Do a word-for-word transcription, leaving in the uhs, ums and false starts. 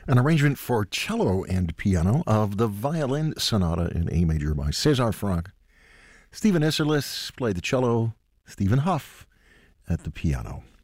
An arrangement for cello and piano of the Violin Sonata in A major by César Franck. Stephen Isserlis played the cello, Stephen Huff at the piano.